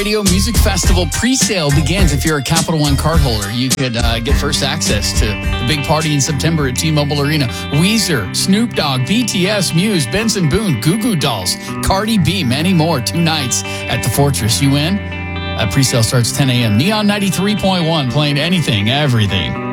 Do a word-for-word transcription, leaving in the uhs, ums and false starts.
Radio Music Festival pre-sale begins. If you're a Capital One cardholder, you could uh, get first access to the big party in September at T-Mobile Arena. Weezer, Snoop Dogg, B T S, Muse, Benson Boone, Goo Goo Dolls, Cardi B, many more. Two nights at the Fortress. You in? Uh, pre-sale starts ten a.m. Neon ninety-three point one, playing anything, everything.